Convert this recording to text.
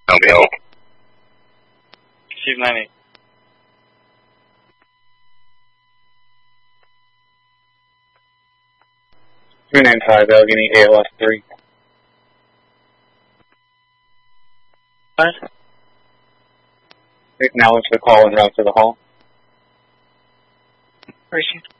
LBL. Chief 90. Three 95 Allegheny ALS 3. What? Acknowledge the call and route to the hall. Where is she?